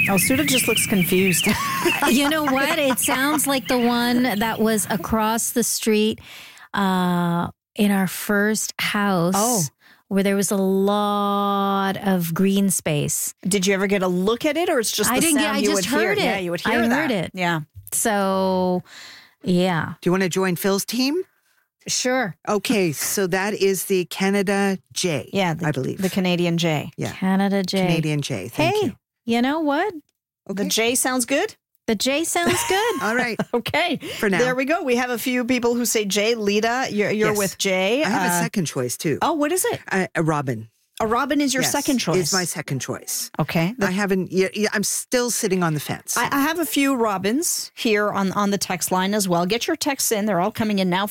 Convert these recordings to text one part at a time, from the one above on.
Oh, Suda just looks confused. You know what? It sounds like the one that was across the street in our first house. Oh. Where there was a lot of green space. Did you ever get a look at it, or it's just the sound I you just would heard hear? it. Yeah, you would hear I that. heard it. Yeah. So, yeah. Do you want to join Phil's team? Sure. Okay, so that is the Canada J. Yeah, I believe. the Canadian J. Yeah. Canada J. Canadian J. Thank Hey, you. you know what? Okay. The J sounds good? The J sounds good. All right. Okay. For now. There we go. We have a few people who say J. Lita, you're Yes. with J. I have a second choice too. Oh, what is it? A Robin. A Robin is your Yes, second choice. It's my second choice. Okay. I haven't. Yeah, I'm still sitting on the fence. I have a few Robins here on the text line as well. Get your texts in. They're all coming in now.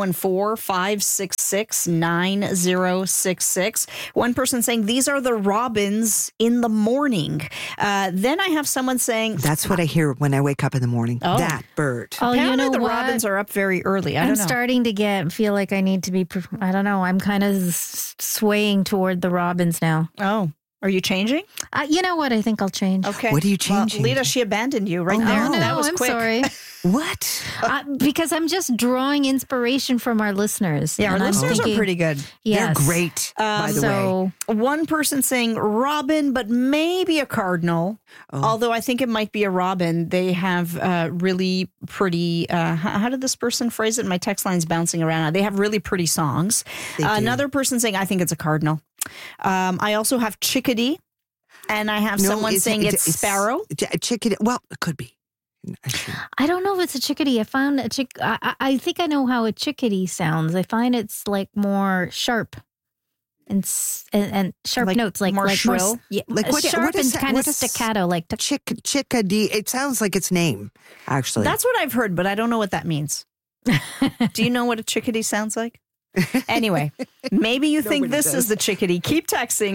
514-566-9066. One person saying, these are the Robins in the morning. Then I have someone saying... That's what I hear when I wake up in the morning. Oh. That bird. Oh, Apparently you know the what? Robins are up very early. I I'm don't know. starting to feel like I need to be, I don't know, I'm kind of swaying toward the Robins now. Oh, are you changing? You know what? I think I'll change. Okay. What are you Well, changing? Lita, she abandoned you right Oh, there. Oh, no, That was I'm quick. sorry. What? Because I'm just drawing inspiration from our listeners. Yeah, our And I'm listeners are thinking, pretty good. Yes. They're great, by the way. So, One person saying Robin, but maybe a cardinal. Oh. Although I think it might be a Robin. They have really pretty. How did this person phrase it? My text line's bouncing around. They have really pretty songs. They do. Another person saying I think it's a cardinal. I also have chickadee, and I have someone saying it's sparrow. Chicken. Well, it could be. I should- I don't know if it's a chickadee. I found a I think I know how a chickadee sounds. I find it's like more sharp and sharp Like notes, like more shrill? yeah, Like what- sharp what is and that- kind what of is- staccato, like Chickadee. It sounds like its name, actually. That's what I've heard, but I don't know what that means. Do you know what a chickadee sounds like? Anyway, maybe you think Nobody this does. is the chickadee. Keep texting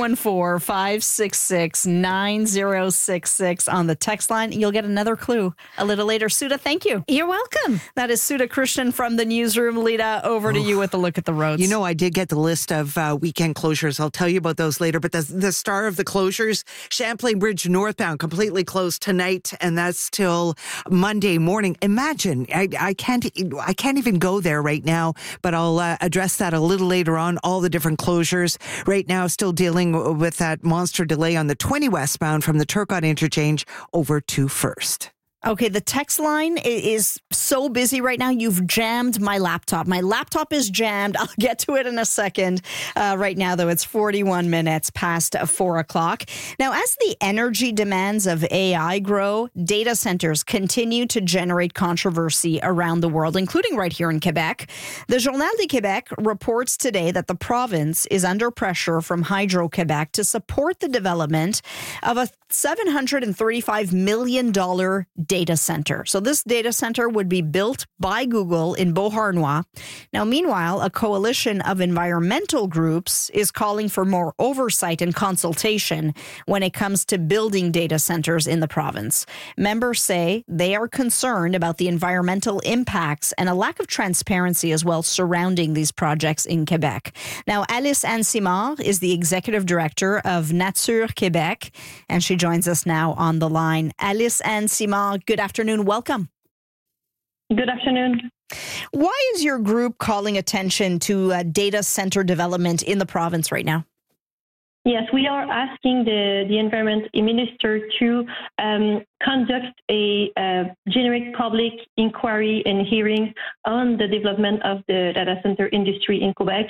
514-566-9066 on the text line. You'll get another clue a little later. Suda, thank you. You're welcome. That is Suda Christian from the newsroom. Lita, over to you with a look at the roads. You know, I did get the list of weekend closures. I'll tell you about those later. But the star of the closures, Champlain Bridge northbound, completely closed tonight, and that's till Monday morning. Imagine, I can't even go there right now. But I'll address that a little later on. All the different closures right now, still dealing with that monster delay on the 20 westbound from the Turcotte interchange over to First. Okay, the text line is so busy right now. You've jammed my laptop. My laptop is jammed. I'll get to it in a second. Right now, though, it's 41 minutes past 4 o'clock. Now, as the energy demands of AI grow, data centers continue to generate controversy around the world, including right here in Quebec. The Journal de Québec reports today that the province is under pressure from Hydro-Québec to support the development of a $735 million data center. So this data center would be built by Google in Beauharnois. Now, meanwhile, a coalition of environmental groups is calling for more oversight and consultation when it comes to building data centers in the province. Members say they are concerned about the environmental impacts and a lack of transparency as well surrounding these projects in Quebec. Now, Alice Anne Simard is the executive director of Nature Québec, and she joins us now on the line. Alice Anne Simard, good afternoon. Welcome. Good afternoon. Why is your group calling attention to data center development in the province right now? Yes, we are asking the environment minister to conduct a generic public inquiry and hearing on the development of the data center industry in Quebec.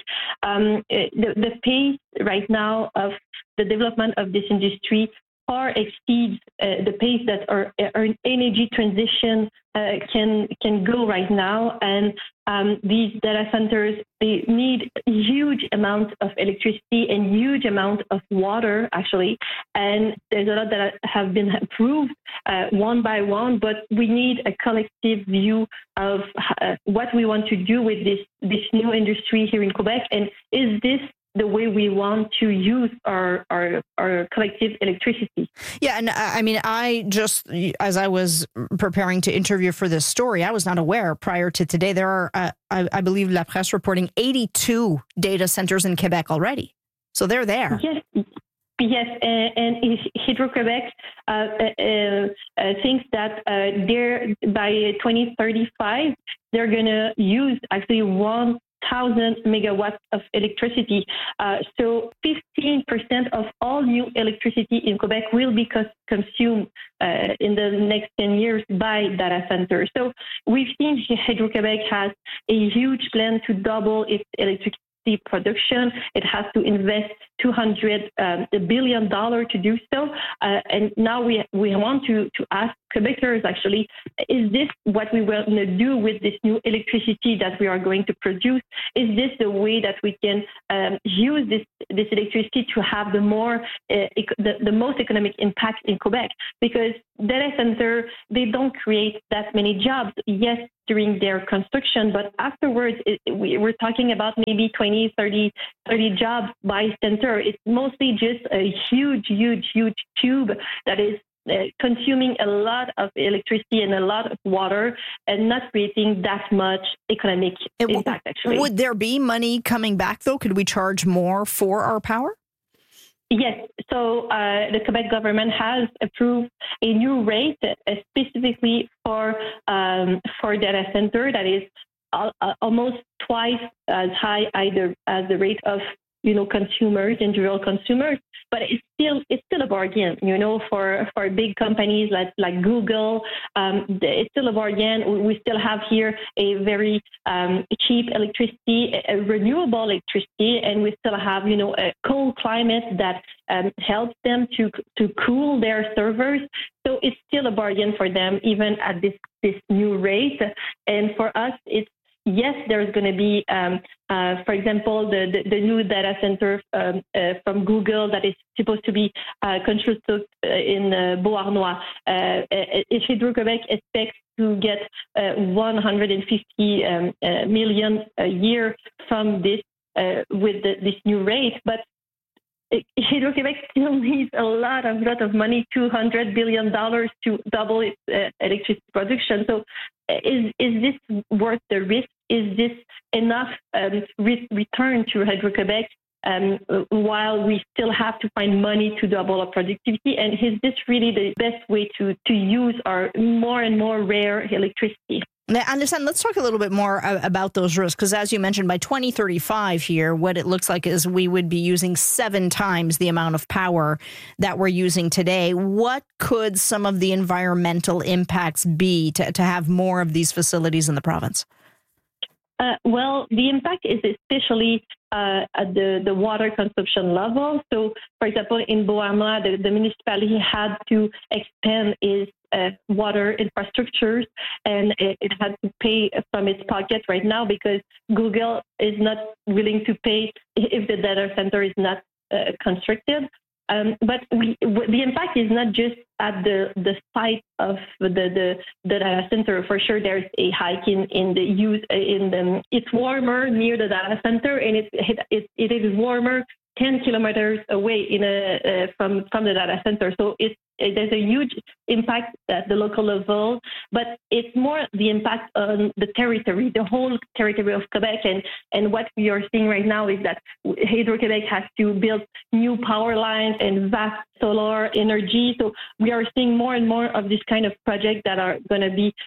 The pace right now of the development of this industry far exceeds the pace that our energy transition can go right now. And these data centers, they need huge amounts of electricity and huge amount of water, actually. And there's a lot that have been approved one by one, but we need a collective view of what we want to do with this new industry here in Quebec. And is this the way we want to use our collective electricity? Yeah, and I mean, as I was preparing to interview for this story, I was not aware prior to today. There are, I believe, La Presse reporting 82 data centers in Quebec already. So they're there. Yes. Yes, and Hydro-Québec thinks that by 2035, they're going to use actually 1,000 megawatts of electricity. So 15% of all new electricity in Quebec will be consumed in the next 10 years by data centers. So we've seen Hydro-Québec has a huge plan to double its electricity production. It has to invest $200 billion to do so. And now we want to ask Quebecers, actually, is this what we want to do with this new electricity that we are going to produce? Is this the way that we can use this electricity to have the most economic impact in Quebec? Because data center, they don't create that many jobs. Yes, during their construction, but afterwards, we're talking about maybe 20, 30 jobs by center. It's mostly just a huge tube that is consuming a lot of electricity and a lot of water and not creating that much economic impact, actually. Would there be money coming back, though? Could we charge more for our power? Yes. So the Quebec government has approved a new rate specifically for data center that is almost twice as high either as the rate of consumers, individual consumers, but it's still a bargain, for big companies like Google. It's still a bargain. We still have here a very cheap electricity, a renewable electricity, and we still have, a cold climate that helps them to cool their servers. So it's still a bargain for them, even at this new rate. And for us, yes, there's going to be, for example, the new data center from Google that is supposed to be constructed in Beauharnois. Hydro-Québec expects to get 150 million a year from this with this new rate, but Hydro-Québec still needs a lot of money, $200 billion to double its electricity production. So is this worth the risk? Is this enough return to Hydro-Québec while we still have to find money to double our productivity? And is this really the best way to use our more and more rare electricity? Now, understand, let's talk a little bit more about those risks, because as you mentioned, by 2035 here, what it looks like is we would be using 7 times the amount of power that we're using today. What could some of the environmental impacts be to have more of these facilities in the province? Well, the impact is especially at the water consumption level. So, for example, in Beauharnois, the municipality had to expand its water infrastructures, and it had to pay from its pocket right now because Google is not willing to pay if the data center is not constructed. But the impact is not just at the site of the data center. For sure, there's a hike in the use. It's warmer near the data center, and it is warmer 10 kilometers away from the data center. So there's a huge impact at the local level, but it's more the impact on the territory, the whole territory of Quebec. And what we are seeing right now is that Hydro-Québec has to build new power lines and vast solar energy. So we are seeing more and more of this kind of projects that are going to be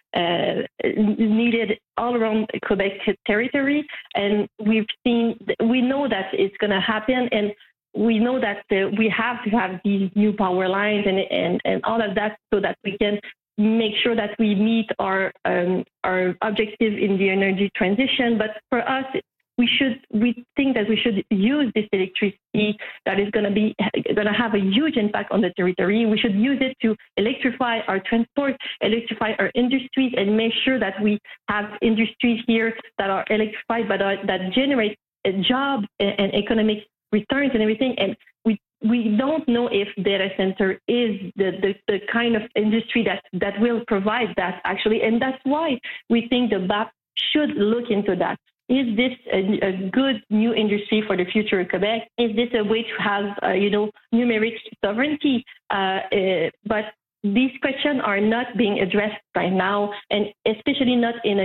needed all around Quebec territory. And we know that it's going to happen. And we know that we have to have these new power lines and all of that so that we can make sure that we meet our objective in the energy transition. But for us, we think that we should use this electricity that is going to have a huge impact on the territory. We should use it to electrify our transport, electrify our industries, and make sure that we have industries here that are electrified, but that generate a job and economic returns and everything. And we don't know if data center is the kind of industry that will provide that, actually. And that's why we think the BAP should look into that. Is this a good new industry for the future of Quebec? Is this a way to have, numeric sovereignty? But these questions are not being addressed right now, and especially not in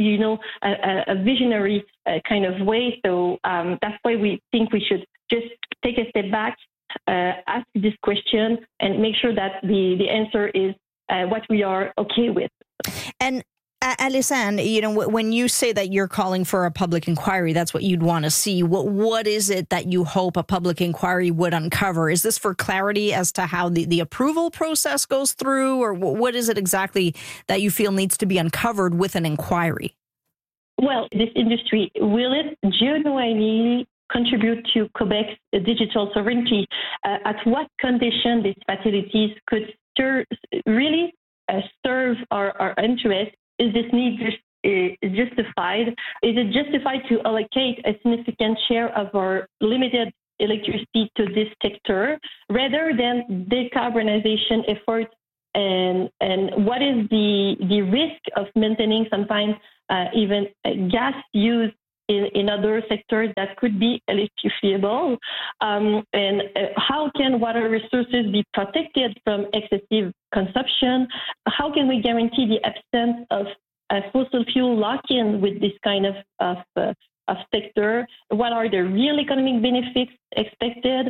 a visionary kind of way. So that's why we think we should just take a step back, ask this question and make sure that the answer is what we are okay with. And Alison, when you say that you're calling for a public inquiry, that's what you'd want to see. What is it that you hope a public inquiry would uncover? Is this for clarity as to how the approval process goes through, or what is it exactly that you feel needs to be uncovered with an inquiry? Well, this industry, will it genuinely contribute to Quebec's digital sovereignty? At what condition these facilities could really serve our interests? Is this need justified? Is it justified to allocate a significant share of our limited electricity to this sector rather than decarbonization efforts? And what is the risk of maintaining sometimes even gas use in other sectors that could be electrifiable? And how can water resources be protected from excessive consumption? How can we guarantee the absence of fossil fuel lock-in with this kind of sector? What are the real economic benefits expected?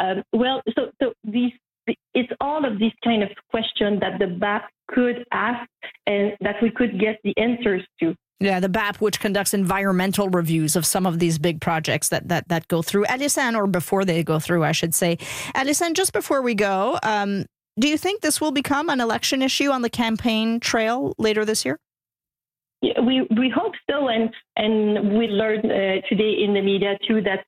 So it's all of these kind of questions that the BAP could ask and that we could get the answers to. Yeah, the BAP, which conducts environmental reviews of some of these big projects that go through. Alison, or before they go through, I should say. Alison, just before we go, do you think this will become an election issue on the campaign trail later this year? Yeah, we hope so, and we learned today in the media too that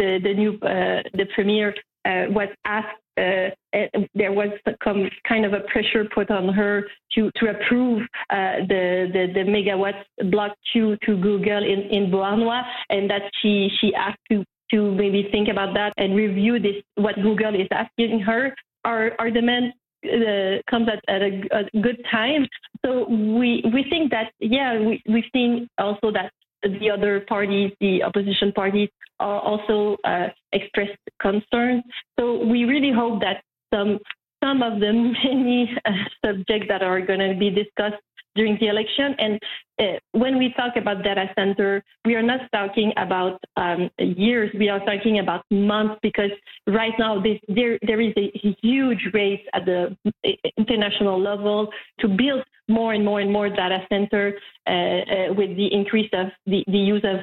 the premier was asked. There was some kind of a pressure put on her to approve the megawatts block to Google in Beauharnois, and that she asked to maybe think about that and review this, what Google is asking her. Our demand comes at a good time. So we think that, we've seen also that the other parties, the opposition parties, also expressed concerns. So we really hope that some of the many subjects that are going to be discussed during the election. And when we talk about data center, we are not talking about years. We are talking about months, because right now there is a huge race at the international level to build more and more and more data center with the increase of the use of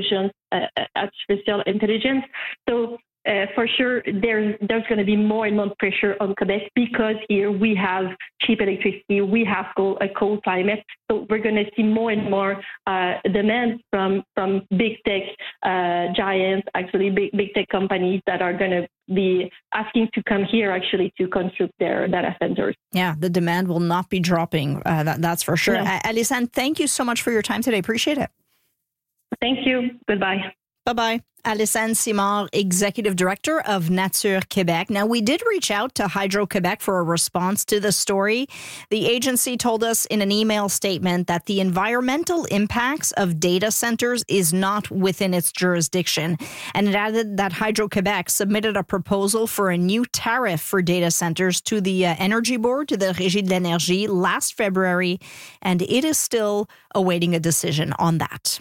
artificial intelligence. So for sure, there's going to be more and more pressure on Quebec, because here we have cheap electricity, we have a cold climate. So we're going to see more and more demand from big tech giants, actually big tech companies that are going to be asking to come here actually to construct their data centers. Yeah, the demand will not be dropping. That's for sure. Yeah. Alison, thank you so much for your time today. Appreciate it. Thank you. Goodbye. Bye-bye. Alison Simard, Executive Director of Nature Québec. Now, we did reach out to Hydro-Québec for a response to the story. The agency told us in an email statement that the environmental impacts of data centers is not within its jurisdiction. And it added that Hydro-Québec submitted a proposal for a new tariff for data centers to the Energy Board, to the Régie de l'Énergie, last February, and it is still awaiting a decision on that.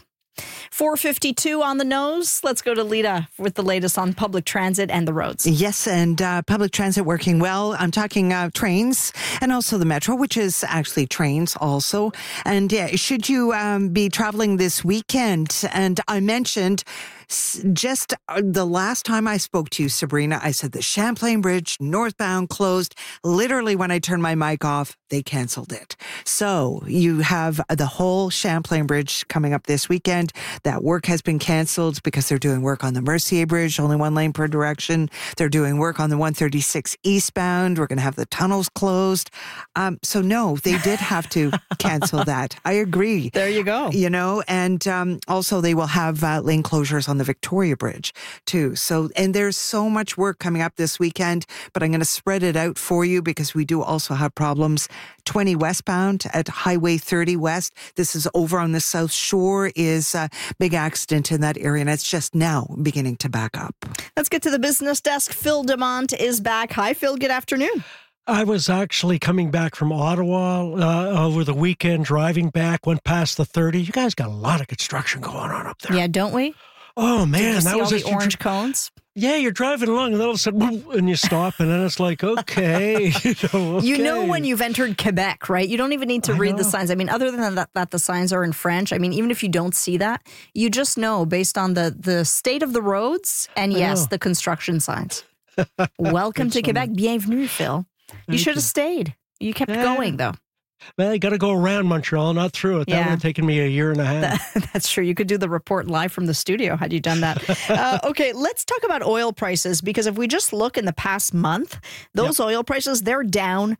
4:52 on the nose. Let's go to Lita with the latest on public transit and the roads. Yes, and public transit working well. I'm talking trains and also the metro, which is actually trains also. And should you be traveling this weekend? And I mentioned just the last time I spoke to you, Sabrina, I said the Champlain Bridge northbound closed. Literally, when I turned my mic off, they canceled it. So you have the whole Champlain Bridge coming up this weekend. That work has been canceled because they're doing work on the Mercier Bridge, only one lane per direction. They're doing work on the 136 eastbound. We're going to have the tunnels closed. So no, they did have to cancel that. I agree. There you go. You know, and also they will have lane closures on the Victoria Bridge too. So, and there's so much work coming up this weekend, but I'm going to spread it out for you because we do also have problems. 20 westbound at Highway 30 West. This is over on the South Shore, is a big accident in that area, and it's just now beginning to back up. Let's get to the business desk. Phil Demont is back. Hi, Phil. Good afternoon. I was actually coming back from Ottawa over the weekend, driving back, went past the 30. You guys got a lot of construction going on up there. Yeah, don't we? Oh, man. Did you see that was all the orange cones? Yeah, you're driving along, and then all of a sudden, boom, and you stop, and then it's like, okay. You know when you've entered Quebec, right? You don't even need to read the signs. I mean, other than that the signs are in French. I mean, even if you don't see that, you just know based on the state of the roads and, yes, the construction signs. Welcome to Quebec. Bienvenue, Phil. You should have stayed. You kept going, though. Well, you got to go around Montreal, not through it. That would have taken me a year and a half. That's true. You could do the report live from the studio had you done that. Okay, let's talk about oil prices, because if we just look in the past month, those oil prices, they're down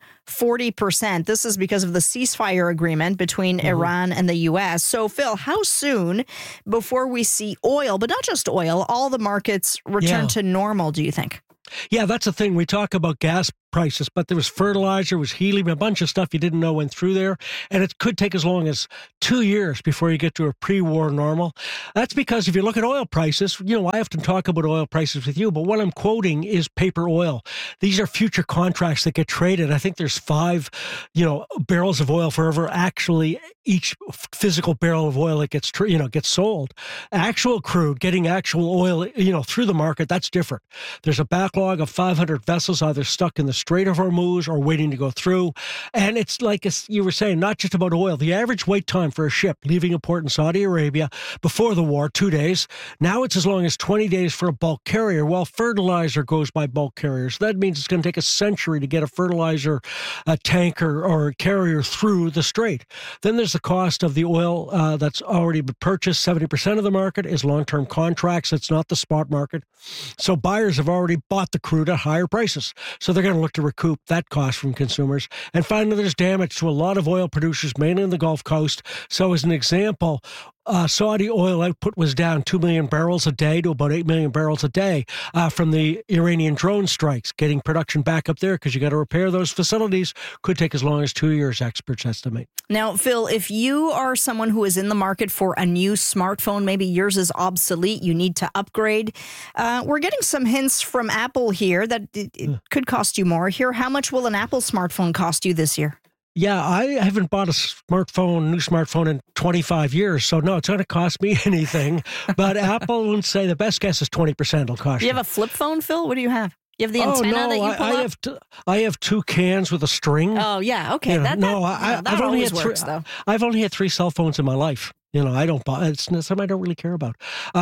40%. This is because of the ceasefire agreement between Iran and the U.S. So, Phil, how soon before we see oil, but not just oil, all the markets return to normal, do you think? Yeah, that's the thing. We talk about gas prices, but there was fertilizer, there was helium, a bunch of stuff you didn't know went through there. And it could take as long as 2 years before you get to a pre-war normal. That's because if you look at oil prices, I often talk about oil prices with you, but what I'm quoting is paper oil. These are future contracts that get traded. I think there's 5, barrels of oil for ever actually each physical barrel of oil that gets sold. Actual crude, getting actual oil, through the market, that's different. There's a backlog of 500 vessels either stuck in the Strait of Hormuz or waiting to go through. And it's like you were saying, not just about oil. The average wait time for a ship leaving a port in Saudi Arabia before the war, 2 days. Now it's as long as 20 days for a bulk carrier. Well, fertilizer goes by bulk carriers. That means it's going to take a century to get a fertilizer tanker or carrier through the strait. Then there's the cost of the oil that's already been purchased. 70% of the market is long-term contracts. It's not the spot market. So buyers have already bought the crude at higher prices. So they're going to look to recoup that cost from consumers. And finally, there's damage to a lot of oil producers, mainly in the Gulf Coast. So as an example, Saudi oil output was down 2 million barrels a day to about 8 million barrels a day from the Iranian drone strikes. Getting production back up there because you got to repair those facilities could take as long as 2 years, experts estimate. Now, Phil, if you are someone who is in the market for a new smartphone, maybe yours is obsolete, you need to upgrade. We're getting some hints from Apple here that it could cost you more. Here, how much will an Apple smartphone cost you this year? Yeah, I haven't bought a new smartphone in 25 years, so no, it's not going to cost me anything. But Apple would say the best guess is 20% it'll cost you. Do you have a flip phone, Phil? What do you have? You have the antenna that you pull up? I have 2 cans with a string. Oh, yeah, okay. That always works, though. I've only had 3 cell phones in my life. I don't buy. It's something I don't really care about.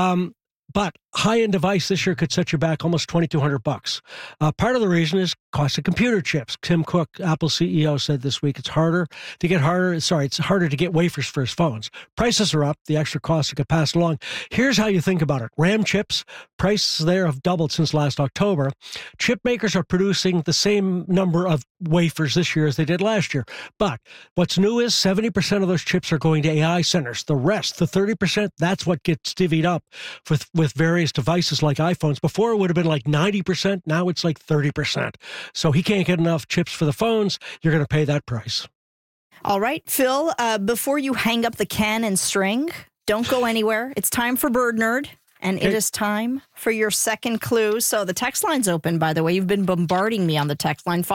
But high-end device this year could set you back almost $2,200. Part of the reason is cost of computer chips. Tim Cook, Apple CEO, said this week it's harder to get wafers for his phones. Prices are up. The extra costs get passed along. Here's how you think about it. RAM chips, prices there have doubled since last October. Chip makers are producing the same number of wafers this year as they did last year. But what's new is 70% of those chips are going to AI centers. The rest, the 30%, that's what gets divvied up with various devices like iPhones. Before it would have been like 90%. Now it's like 30%. So he can't get enough chips for the phones. You're going to pay that price. All right, Phil, before you hang up the can and string, don't go anywhere. It's time for Bird Nerd. And it is time for your second clue. So the text line's open, by the way. You've been bombarding me on the text line,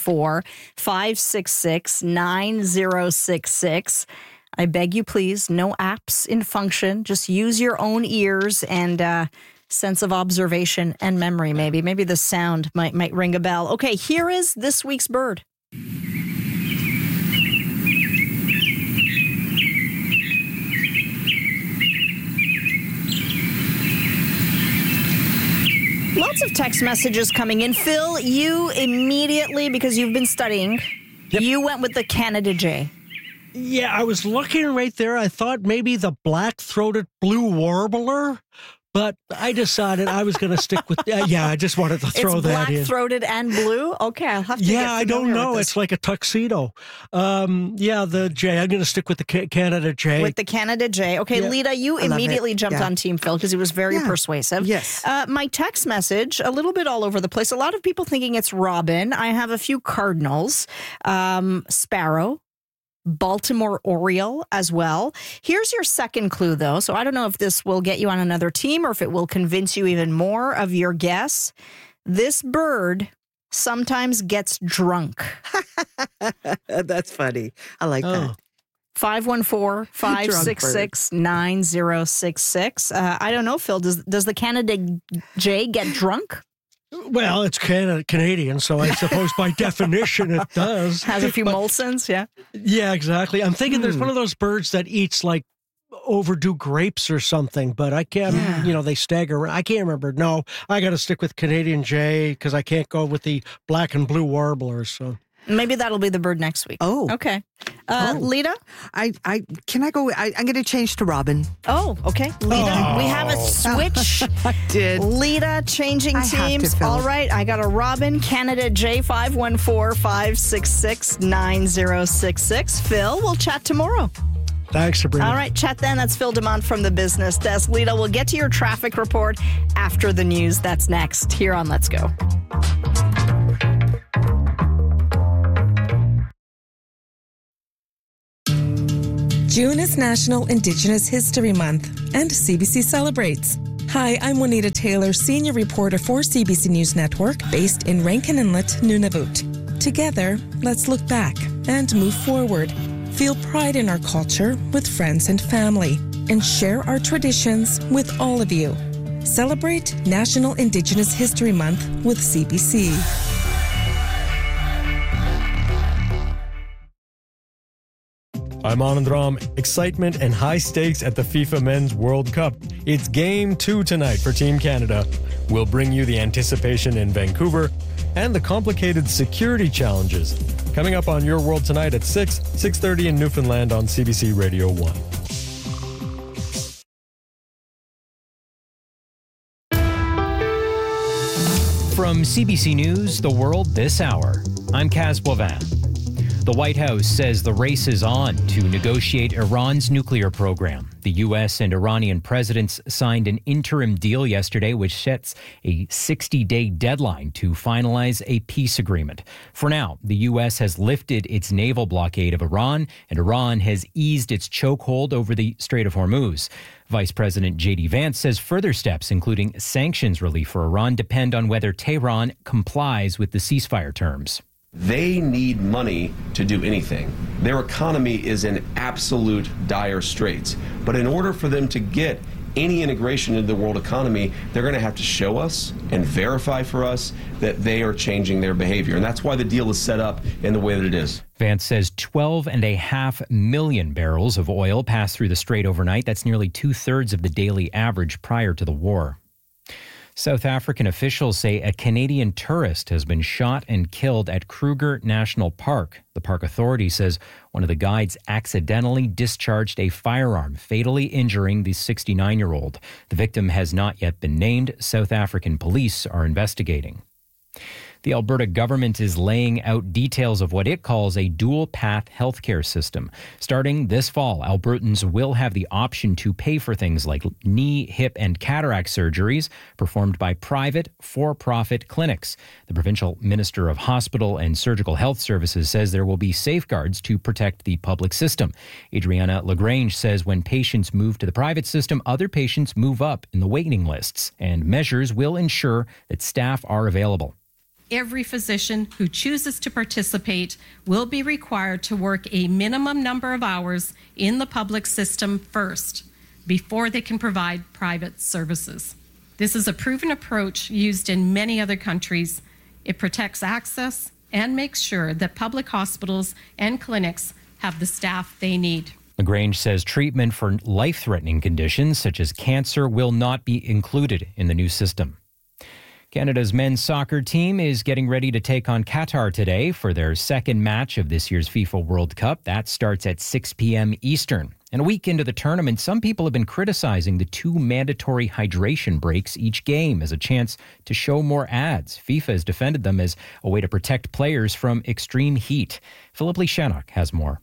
514-566-9066. I beg you, please, no apps in function. Just use your own ears and sense of observation and memory, maybe. Maybe the sound might ring a bell. Okay, here is this week's bird. Lots of text messages coming in. Phil, you immediately, because you've been studying, you went with the Canada Jay. Yeah, I was looking right there. I thought maybe the black-throated blue warbler, but I decided I was going to stick with... I just wanted to throw that in. It's black-throated and blue? Okay, I'll have to get I don't know. It's like a tuxedo. The Jay. I'm going to stick with the Canada Jay. With the Canada Jay. Okay, yeah. Lita, you immediately jumped on Team Phil because he was very persuasive. Yes. My text message, a little bit all over the place. A lot of people thinking it's Robin. I have a few Cardinals. Sparrow. Baltimore Oriole as well. Here's your second clue, though. So I don't know if this will get you on another team or if it will convince you even more of your guess. This bird sometimes gets drunk. That's funny. I like that. 514-566-9066. I don't know, Phil, does the Canada J get drunk? Well, it's Canadian, so I suppose by definition it does. Has a few Molsons, yeah. Yeah, exactly. I'm thinking there's one of those birds that eats like overdue grapes or something, but I can't, they stagger. I can't remember. No, I got to stick with Canadian Jay because I can't go with the black and blue warblers, so. Maybe that'll be the bird next week. Oh. Okay. Lita? I'm going to change to Robin. Oh, okay. Lita, we have a switch. I did. Lita changing I have teams. to, Phil. All right. I got a Robin. Canada J 514-566-9066. Phil, we'll chat tomorrow. Thanks, Sabrina. All right, chat then. That's Phil DeMont from the Business Desk. Lita, we'll get to your traffic report after the news. That's next here on Let's Go. June is National Indigenous History Month, and CBC celebrates. Hi, I'm Juanita Taylor, senior reporter for CBC News Network, based in Rankin Inlet, Nunavut. Together, let's look back and move forward. Feel pride in our culture with friends and family, and share our traditions with all of you. Celebrate National Indigenous History Month with CBC. I'm Anand Ram. Excitement and high stakes at the FIFA Men's World Cup. It's Game 2 tonight for Team Canada. We'll bring you the anticipation in Vancouver and the complicated security challenges. Coming up on Your World Tonight at 6:30 in Newfoundland on CBC Radio 1. From CBC News, The World This Hour, I'm Kaz Boivin. The White House says the race is on to negotiate Iran's nuclear program. The U.S. and Iranian presidents signed an interim deal yesterday, which sets a 60-day deadline to finalize a peace agreement. For now, the U.S. has lifted its naval blockade of Iran, and Iran has eased its chokehold over the Strait of Hormuz. Vice President J.D. Vance says further steps, including sanctions relief for Iran, depend on whether Tehran complies with the ceasefire terms. They need money to do anything. Their economy is in absolute dire straits. But in order for them to get any integration into the world economy, they're going to have to show us and verify for us that they are changing their behavior. And that's why the deal is set up in the way that it is. Vance says 12.5 million barrels of oil passed through the strait overnight. That's nearly 2/3 of the daily average prior to the war. South African officials say a Canadian tourist has been shot and killed at Kruger National Park. The park authority says one of the guides accidentally discharged a firearm, fatally injuring the 69-year-old. The victim has not yet been named. South African police are investigating. The Alberta government is laying out details of what it calls a dual-path healthcare system. Starting this fall, Albertans will have the option to pay for things like knee, hip, and cataract surgeries performed by private, for-profit clinics. The provincial minister of Hospital and Surgical Health Services says there will be safeguards to protect the public system. Adriana Lagrange says when patients move to the private system, other patients move up in the waiting lists, and measures will ensure that staff are available. Every physician who chooses to participate will be required to work a minimum number of hours in the public system first, before they can provide private services. This is a proven approach used in many other countries. It protects access and makes sure that public hospitals and clinics have the staff they need. Lagrange says treatment for life-threatening conditions such as cancer will not be included in the new system. Canada's men's soccer team is getting ready to take on Qatar today for their second match of this year's FIFA World Cup. That starts at 6 p.m. Eastern. And a week into the tournament, some people have been criticizing the 2 mandatory hydration breaks each game as a chance to show more ads. FIFA has defended them as a way to protect players from extreme heat. Philip Lee Shannock has more.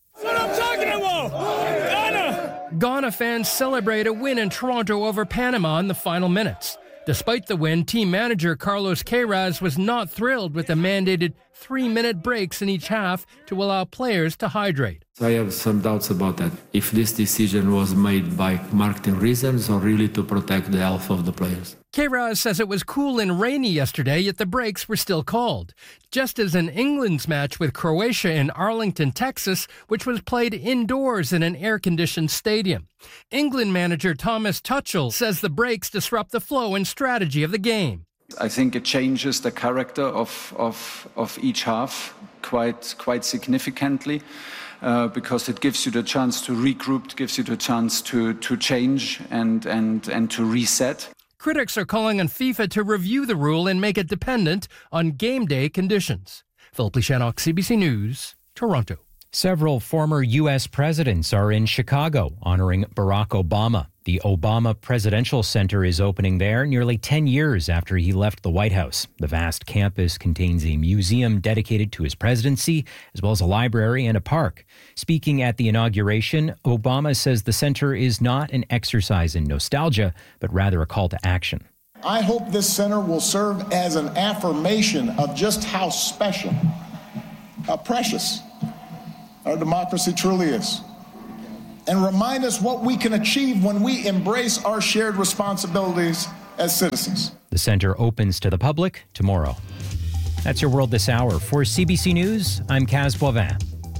Ghana fans celebrate a win in Toronto over Panama in the final minutes. Despite the win, team manager Carlos Queiroz was not thrilled with the mandated 3-minute breaks in each half to allow players to hydrate. I have some doubts about that. If this decision was made by marketing reasons or really to protect the health of the players. K-Raz says it was cool and rainy yesterday, yet the breaks were still called. Just as in England's match with Croatia in Arlington, Texas, which was played indoors in an air-conditioned stadium. England manager Thomas Tuchel says the breaks disrupt the flow and strategy of the game. I think it changes the character of each half quite significantly. Because it gives you the chance to regroup, gives you the chance to change and to reset. Critics are calling on FIFA to review the rule and make it dependent on game day conditions. Philip Lishanok, CBC News, Toronto. Several former U.S. presidents are in Chicago honoring Barack Obama. The Obama Presidential Center is opening there nearly 10 years after he left the White House. The vast campus contains a museum dedicated to his presidency, as well as a library and a park. Speaking at the inauguration, Obama says the center is not an exercise in nostalgia, but rather a call to action. I hope this center will serve as an affirmation of just how special, how precious our democracy truly is, and remind us what we can achieve when we embrace our shared responsibilities as citizens. The center opens to the public tomorrow. That's your World This Hour. For CBC News, I'm Kaz Boivin.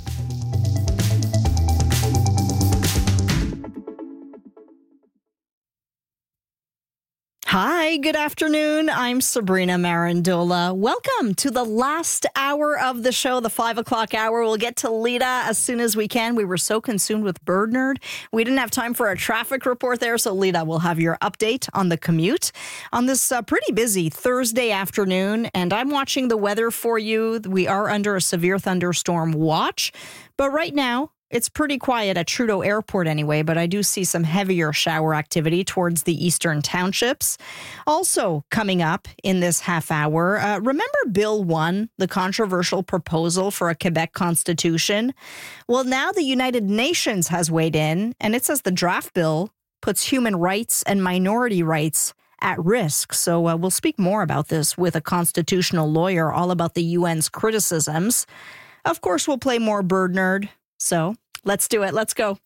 Hi, good afternoon. I'm Sabrina Marandola. Welcome to the last hour of the show, the 5 o'clock hour. We'll get to Lita as soon as we can. We were so consumed with Bird Nerd. We didn't have time for a traffic report there, so Lita will have your update on the commute on this pretty busy Thursday afternoon. And I'm watching the weather for you. We are under a severe thunderstorm watch, but right now, it's pretty quiet at Trudeau Airport anyway, but I do see some heavier shower activity towards the eastern townships. Also coming up in this half hour, remember Bill 1, the controversial proposal for a Quebec constitution? Well, now the United Nations has weighed in, and it says the draft bill puts human rights and minority rights at risk. So we'll speak more about this with a constitutional lawyer, all about the UN's criticisms. Of course, we'll play more Bird Nerd. So let's do it. Let's go.